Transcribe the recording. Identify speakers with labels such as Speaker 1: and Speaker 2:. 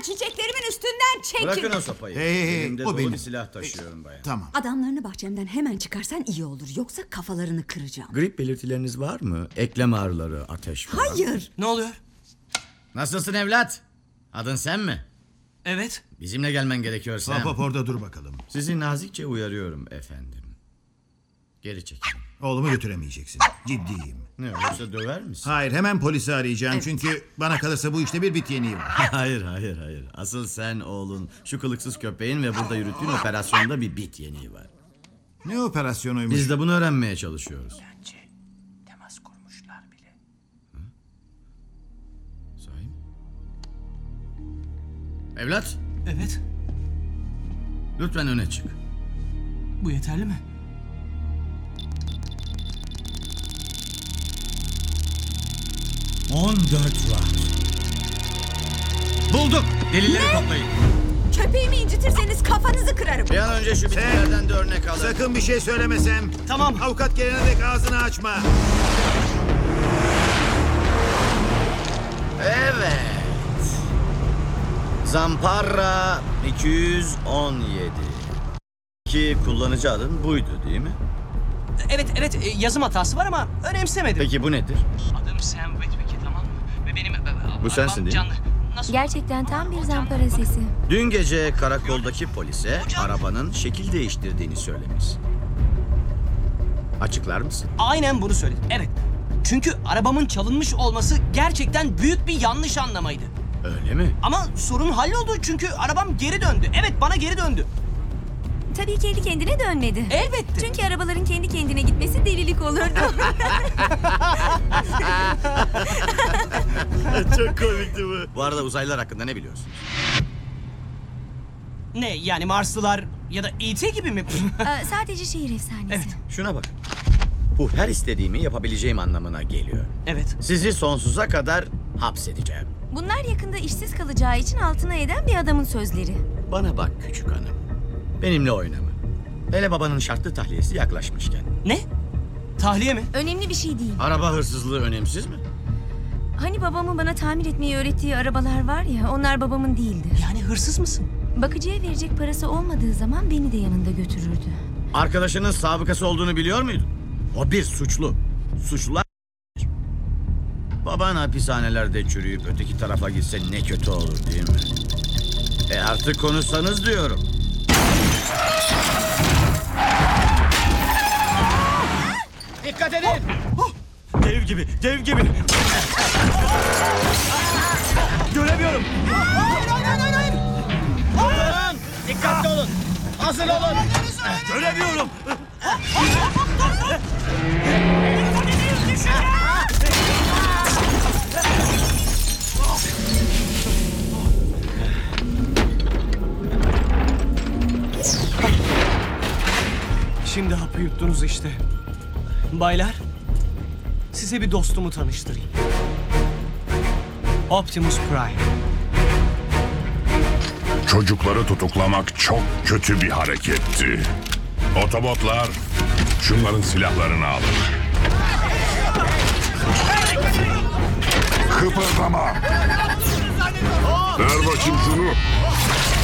Speaker 1: Lütfen çiçeklerimin üstünden çekin.
Speaker 2: Bırakın o sopayı.
Speaker 3: Hey,
Speaker 2: Elimde
Speaker 3: o
Speaker 2: dolu
Speaker 3: benim.
Speaker 2: bir silah taşıyorum bayan.
Speaker 3: Tamam.
Speaker 1: Adamlarını bahçemden hemen çıkarsan iyi olur. Yoksa kafalarını kıracağım.
Speaker 2: Grip belirtileriniz var mı? Eklem ağrıları, ateş falan.
Speaker 1: Hayır.
Speaker 4: Ne oluyor?
Speaker 2: Nasılsın evlat? Adın sen mi?
Speaker 4: Evet.
Speaker 2: Bizimle gelmen gerekiyor Sam.
Speaker 3: Hop hop orada dur bakalım.
Speaker 2: Sizi nazikçe uyarıyorum efendim. Geri çekilin.
Speaker 3: Oğlumu götüremeyeceksin. Ciddiyim.
Speaker 2: Ne olursa döver misin?
Speaker 3: Hayır, hemen polisi arayacağım çünkü bana kalırsa bu işte bir bit yeniği var.
Speaker 2: Hayır. Asıl sen oğlun, şu kılıksız köpeğin ve burada yürüttüğün operasyonda bir bit yeniği var.
Speaker 3: Ne operasyonuymuş?
Speaker 2: Biz de bunu öğrenmeye çalışıyoruz.
Speaker 4: Bence temas kurmuşlar bile.
Speaker 2: Sahi mi? Evlat,
Speaker 4: Evet.
Speaker 2: lütfen öne çık.
Speaker 4: Bu yeterli mi?
Speaker 2: Bulduk. Delilleri toplayın.
Speaker 1: Köpeğimi incitirseniz kafanızı kırarım.
Speaker 2: Bir an önce şu bitkilerden de örnek alın.
Speaker 3: Sakın bir şey söylemesem.
Speaker 4: Tamam.
Speaker 3: Avukat gelene dek ağzını açma.
Speaker 2: Evet. Zampara 217. Ki kullanıcı adın buydu değil mi?
Speaker 4: Evet, yazım hatası var ama önemsemedim.
Speaker 2: Peki bu nedir?
Speaker 4: Adım Sam Witwicky, tamam mı? Ve benim
Speaker 2: Bu sensin değil mi?
Speaker 4: Nasıl?
Speaker 5: Gerçekten tam bir zampara sesi.
Speaker 2: Dün gece karakoldaki polise arabanın şekil değiştirdiğini söylemiş. Açıklar mısın?
Speaker 4: Aynen bunu söyledim. Evet. Çünkü arabamın çalınmış olması gerçekten büyük bir yanlış anlamaydı.
Speaker 2: Öyle mi?
Speaker 4: Ama sorun halloldu çünkü arabam geri döndü. Evet, bana geri döndü.
Speaker 5: Tabii kendi kendine dönmedi.
Speaker 4: Elbette.
Speaker 5: Çünkü arabaların kendi kendine gitmesi delilik olurdu.
Speaker 2: Çok komikti bu. Bu arada uzaylılar hakkında ne biliyorsun?
Speaker 4: Ne yani Marslılar ya da E.T. gibi mi?
Speaker 5: Sadece şehir efsanesi.
Speaker 4: Evet.
Speaker 2: Şuna bak. Bu her istediğimi yapabileceğim anlamına geliyor.
Speaker 4: Evet.
Speaker 2: Sizi sonsuza kadar hapsedeceğim.
Speaker 5: Bunlar yakında işsiz kalacağı için altına eden bir adamın sözleri.
Speaker 2: Bana bak küçük hanım. Benimle oynama. Hele babanın şartlı tahliyesi yaklaşmışken.
Speaker 4: Ne? Tahliye mi?
Speaker 5: Önemli bir şey değil.
Speaker 2: Araba hırsızlığı önemsiz mi?
Speaker 5: Hani babamın bana tamir etmeyi öğrettiği arabalar var ya, onlar babamın değildi.
Speaker 4: Yani hırsız mısın?
Speaker 5: Bakıcıya verecek parası olmadığı zaman beni de yanında götürürdü.
Speaker 2: Arkadaşının sabıkası olduğunu biliyor muydun? O bir suçlu. Suçlular... Baban hapishanelerde çürüyüp öteki tarafa gitse ne kötü olur değil mi? Artık konuşsanız diyorum. Dikkat edin!
Speaker 4: Dev gibi, dev gibi. Göremiyorum.
Speaker 2: Durun! Dikkatli olun! Hazır olun!
Speaker 4: Göremiyorum. Şimdi hapı yuttunuz işte. Baylar, size bir dostumu tanıştırayım. Optimus Prime.
Speaker 6: Çocukları tutuklamak çok kötü bir hareketti. Otobotlar, şunların silahlarını alın. Kıpırdama! Ver bakayım şunu.